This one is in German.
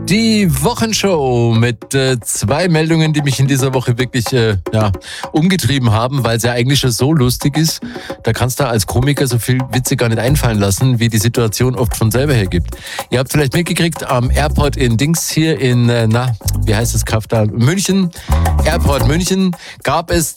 Die Wochenshow mit zwei Meldungen, die mich in dieser Woche wirklich umgetrieben haben, weil es ja eigentlich schon so lustig ist. Da kannst du als Komiker so viel Witze gar nicht einfallen lassen, wie die Situation oft von selber hergibt. Ihr habt vielleicht mitgekriegt, am Airport in Dings hier in, wie heißt das Kraft da? München, Airport München, gab es